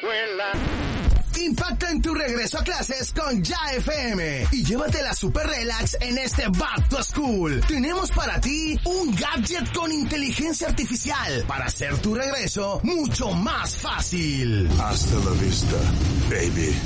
escuela. Impacta en tu regreso a clases con Ya FM y llévatela super relax en este Back to School. Tenemos para ti un gadget con inteligencia artificial para hacer tu regreso mucho más fácil. Hasta la vista, baby.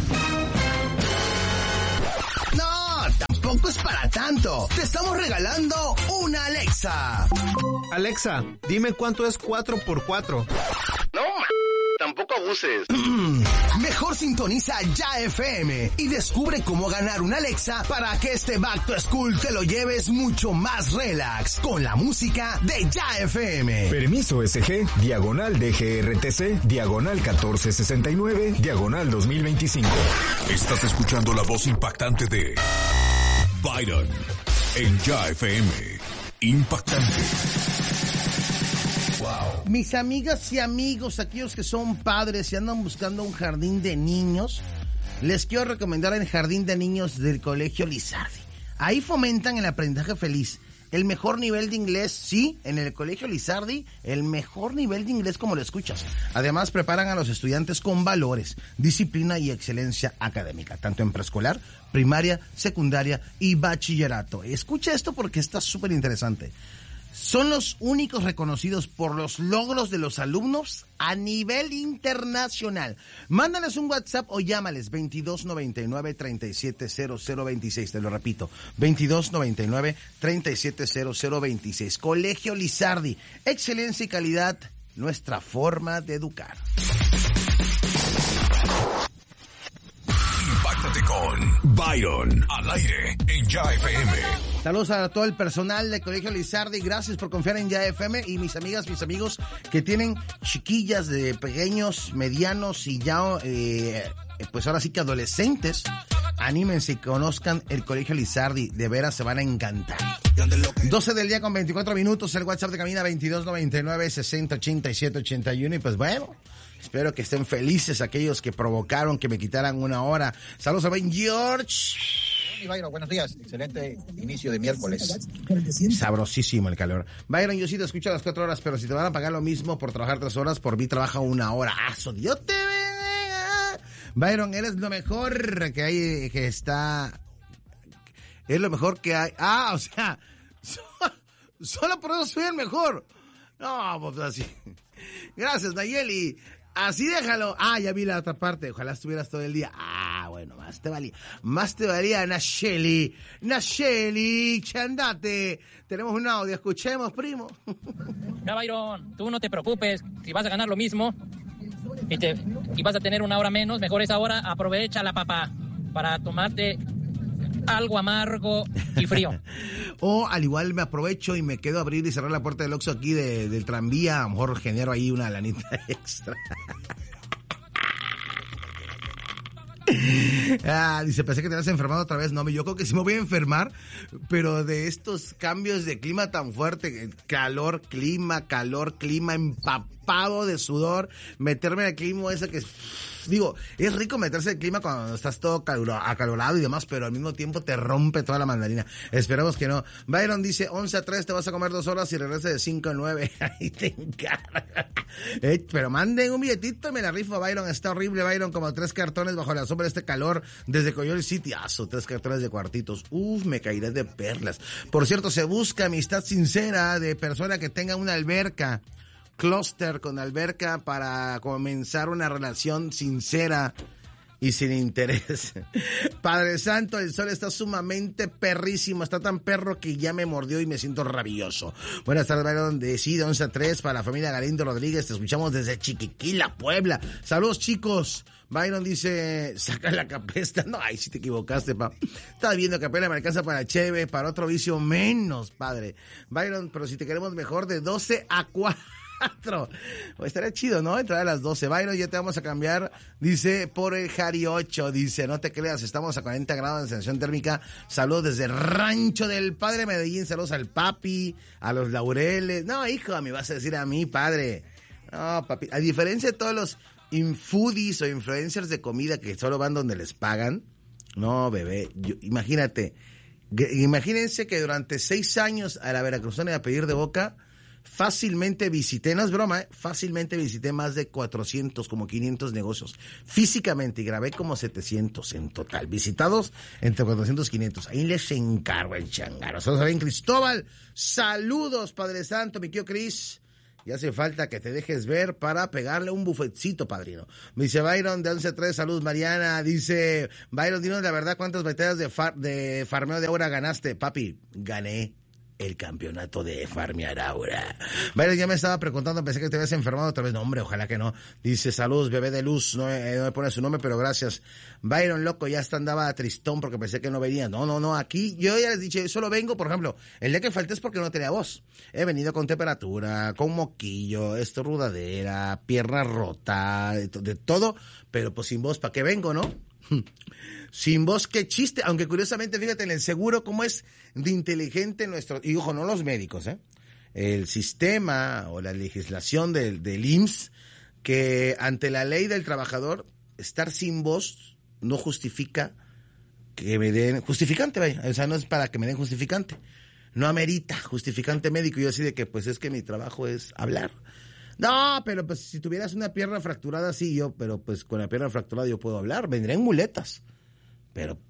No, tampoco es para tanto. Te estamos regalando una Alexa. Alexa, dime cuánto es 4x4. No, tampoco abuses. Mejor sintoniza Ya FM y descubre cómo ganar una Alexa para que este Back to School te lo lleves mucho más relax con la música de Ya FM. Permiso SG, diagonal DGRTC, diagonal 1469, diagonal 2025. Estás escuchando la voz impactante de Byron en Ya FM. Impactante. Mis amigas y amigos, aquellos que son padres y andan buscando un jardín de niños, les quiero recomendar el Jardín de Niños del Colegio Lizardi. Ahí fomentan el aprendizaje feliz, el mejor nivel de inglés, sí, en el Colegio Lizardi, el mejor nivel de inglés como lo escuchas. Además, preparan a los estudiantes con valores, disciplina y excelencia académica, tanto en preescolar, primaria, secundaria y bachillerato. Escucha esto porque está súper interesante. Son los únicos reconocidos por los logros de los alumnos a nivel internacional. Mándales un WhatsApp o llámales 2299-370026. Te lo repito, 2299-370026. Colegio Lizardi, excelencia y calidad, nuestra forma de educar. Impáctate con Byron al aire en Ya FM. Saludos a todo el personal del Colegio Lizardi, gracias por confiar en Ya FM y mis amigas, mis amigos que tienen chiquillas de pequeños, medianos y ya, pues ahora sí que adolescentes, anímense y conozcan el Colegio Lizardi, de veras se van a encantar. 12 del día con 24 minutos, el WhatsApp de cabina 2299-608781 y pues bueno, espero que estén felices aquellos que provocaron que me quitaran una hora. Saludos a Ben George. Byron, buenos días. Excelente inicio de miércoles. Sabrosísimo el calor. Byron, yo sí te escucho a las 4 horas, pero si te van a pagar lo mismo por trabajar 3 horas, por mí trabaja 1 hora. ¡Aso! ¡Dios te bendiga! Byron, eres lo mejor que hay, que está... Es lo mejor que hay. Ah, o sea, solo por eso soy el mejor. No, pues así. Gracias, Nayeli. Así déjalo. Ah, ya vi la otra parte. Ojalá estuvieras todo el día. Ah, bueno, más te valía. Más te valía, Nacheli. Nacheli, chandate. Tenemos un audio. Escuchemos, primo. Ya, Byron, tú no te preocupes. Si vas a ganar lo mismo y vas a tener 1 hora menos, mejor esa hora aprovechala, papá, para tomarte algo amargo y frío. O al igual me aprovecho y me quedo a abrir y cerrar la puerta del Oxxo aquí del tranvía. A lo mejor genero ahí una lanita extra. Dice, pensé que te habías enfermado otra vez. No, yo creo que sí me voy a enfermar, pero de estos cambios de clima tan fuerte, calor, clima, empapado de sudor, meterme en el clima ese que... Digo, es rico meterse en el clima cuando estás todo acalorado y demás, pero al mismo tiempo te rompe toda la mandarina. Esperemos que no. Byron dice, 11-3 te vas a comer 2 horas y regresas de 5-9. Ahí te encarga. Pero manden un billetito y me la rifo, Byron. Está horrible, Byron, como 3 cartones bajo la sombra de este calor desde Coyote City. 3 cartones de cuartitos. Me caeré de perlas. Por cierto, se busca amistad sincera de persona que tenga una alberca. Clúster con alberca para comenzar una relación sincera y sin interés. Padre Santo, el sol está sumamente perrísimo, está tan perro que ya me mordió y me siento rabioso. Buenas tardes, Byron, de 11-3 para la familia Galindo Rodríguez, te escuchamos desde Chiquiquila, Puebla. Saludos, chicos. Byron dice, saca la capesta. No, ahí sí te equivocaste, pa. Estaba viendo capela, me alcanza para cheve, para otro vicio menos, padre. Byron, pero si te queremos mejor, de 12-4. Estaría chido, ¿no? Entrar a las 12. Byron, ya te vamos a cambiar, dice, por el Jari 8, dice, no te creas, estamos a 40 grados de sensación térmica. Saludos desde Rancho del Padre Medellín, saludos al papi, a los laureles. No, hijo, me vas a decir a mí, padre. No, papi, a diferencia de todos los infoodies o influencers de comida que solo van donde les pagan, no, bebé, imagínense que durante 6 años a la veracruzana de a pedir de boca fácilmente visité, no es broma, fácilmente visité más de 400, como 500 negocios físicamente y grabé como 700 en total. Visitados entre 400 y 500. Ahí les encargo el changaro. Saludos a bien, Cristóbal. Saludos, Padre Santo, mi tío Cris. Ya hace falta que te dejes ver para pegarle un bufetcito, padrino. Me dice Byron de 11-3, saludos Mariana. Dice Byron, dinos la verdad, ¿cuántas batallas de farmeo de aura ganaste? Papi, gané el campeonato de farmear aura. Byron ya me estaba preguntando, pensé que te habías enfermado otra vez. No, hombre, ojalá que no. Dice, saludos, bebé de luz. No me pone su nombre, pero gracias. Byron, loco, ya hasta andaba tristón porque pensé que no venía. No, aquí yo ya les dije, solo vengo, por ejemplo, el día que falté es porque no tenía voz. He venido con temperatura, con moquillo, estornudadera, pierna rota, de todo, pero pues sin voz, ¿para qué vengo, no? Sin voz, qué chiste, aunque curiosamente, fíjate, en el seguro, cómo es de inteligente nuestro, y ojo, no los médicos, el sistema o la legislación del IMSS, que ante la ley del trabajador, estar sin voz no justifica que me den, justificante, vaya, o sea, no es para que me den justificante, no amerita justificante médico, yo así de que, pues es que mi trabajo es hablar. No, pero pues si tuvieras una pierna fracturada, sí, pero pues con la pierna fracturada yo puedo hablar, vendré en muletas. Pero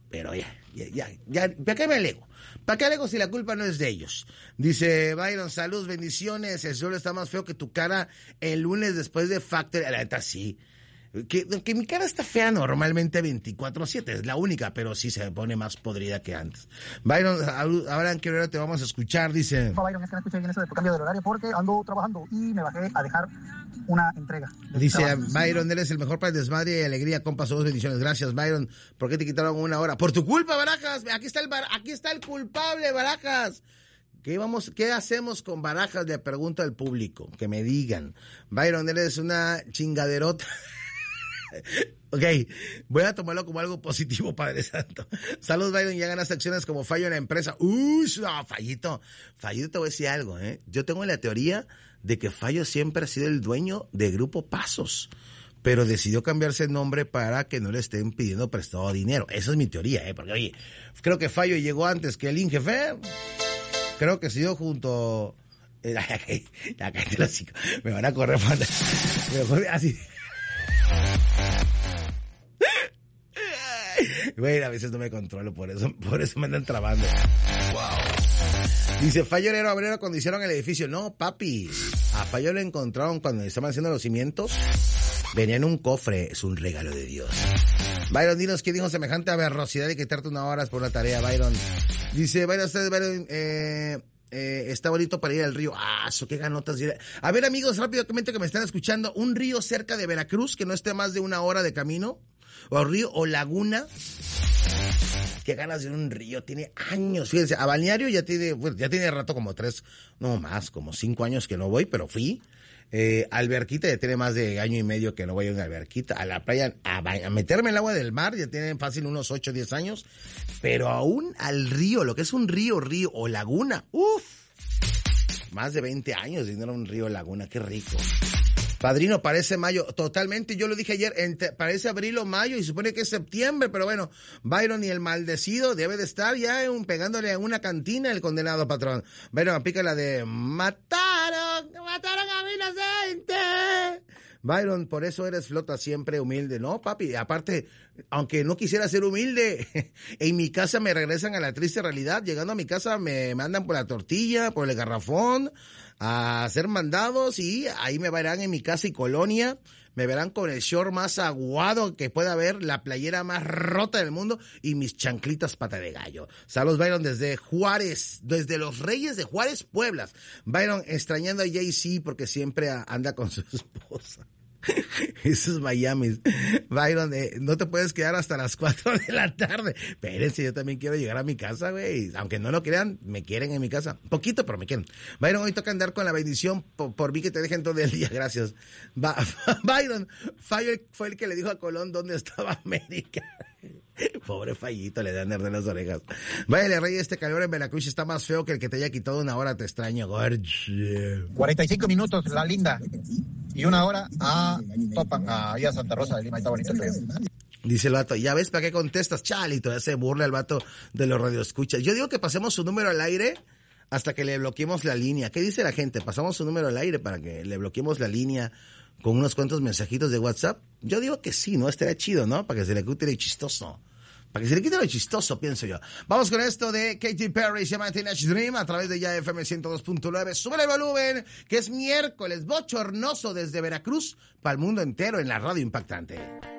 ya, ¿para qué me alego? ¿Para qué alego si la culpa no es de ellos? Dice Byron, salud, bendiciones, el sol está más feo que tu cara el lunes después de Factory. La neta, sí. Que mi cara está fea normalmente 24/7, es la única, pero sí se pone más podrida que antes. Byron, ahora en qué hora te vamos a escuchar, dice. Byron, es que no escuché bien eso de tu cambio del horario porque ando trabajando y me bajé a dejar una entrega. Dice Byron, eres el mejor para el desmadre y alegría, compa, saludos, bendiciones. Gracias, Byron. ¿Por qué te quitaron una hora? Por tu culpa, Barajas. Aquí está el culpable, Barajas. ¿Qué hacemos con Barajas? Le pregunto al público, que me digan. Byron, eres una chingaderota. Ok, voy a tomarlo como algo positivo, Padre Santo. Saludos, Byron, ya ganas acciones como Fallo en la empresa. No, Fallito, te voy a decir algo, Yo tengo la teoría de que Fallo siempre ha sido el dueño de Grupo Pasos, pero decidió cambiarse el nombre para que no le estén pidiendo prestado dinero. Esa es mi teoría, porque oye, creo que Fallo llegó antes que el Ingefer. Creo que se dio junto... Me van a correr, así... Güey, a veces no me controlo, por eso me andan trabando. Wow. Dice, Fallo era obrero cuando hicieron el edificio. No, papi, a Fallo lo encontraron cuando estaban haciendo los cimientos. Venía en un cofre, es un regalo de Dios. Byron, dinos qué dijo semejante aberrosidad de quitarte 1 hora por una tarea, Byron. Dice, Byron, está bonito para ir al río. Qué ganotas. A ver, amigos, rápidamente que me están escuchando, un río cerca de Veracruz que no esté más de 1 hora de camino, o río o laguna. Qué ganas de un río, tiene años, fíjense, a balneario ya tiene rato, como 5 años que no voy, pero fui. Alberquita ya tiene más de 1 año y medio que no voy a una alberquita. A la playa, a meterme en el agua del mar, ya tienen fácil unos 8 o 10 años. Pero aún al río, lo que es un río o laguna, más de 20 años de no era un río o laguna, qué rico. Padrino, parece mayo, totalmente, yo lo dije ayer, parece abril o mayo y supone que es septiembre, pero bueno, Byron y el maldecido debe de estar ya pegándole a una cantina el condenado patrón. Byron, aplica la de mataron a mi inocente. Byron, por eso eres flota siempre humilde. No, papi, aparte, aunque no quisiera ser humilde, en mi casa me regresan a la triste realidad. Llegando a mi casa me mandan por la tortilla, por el garrafón, a hacer mandados y ahí me verán en mi casa y colonia. Me verán con el short más aguado que pueda haber, la playera más rota del mundo y mis chanclitas pata de gallo. Saludos, Byron, desde Juárez, desde los Reyes de Juárez, Puebla. Byron, extrañando a Jay-Z porque siempre anda con su esposa. Eso es Miami. Byron, no te puedes quedar hasta las 4 de la tarde. Espérense, yo también quiero llegar a mi casa, güey. Aunque no lo crean, me quieren en mi casa. Poquito, pero me quieren. Byron, hoy toca andar con la bendición por mí que te dejen todo el día. Gracias. Byron, Fallo fue el que le dijo a Colón dónde estaba América. Pobre Fallito, le dan de las orejas. Váyale, Rey, este calor en Veracruz está más feo que el que te haya quitado 1 hora. Te extraño, gorge. 45 minutos, la linda. Y 1 hora a Topan, a Santa Rosa de Lima. Está bonito el río. Dice el vato, ya ves para qué contestas, chalito. Ya se burla el vato de los radioescuchas. Yo digo que pasemos su número al aire hasta que le bloqueemos la línea. ¿Qué dice la gente? Pasamos su número al aire para que le bloqueemos la línea con unos cuantos mensajitos de WhatsApp. Yo digo que sí, ¿no? Estaría chido, ¿no? Para que se le quite lo chistoso. Para que se le quite lo chistoso, pienso yo. Vamos con esto de Katy Perry, se llama Teenage Dream, a través de Ya FM 102.9. Súbele el volumen, que es miércoles bochornoso desde Veracruz para el mundo entero en la radio impactante.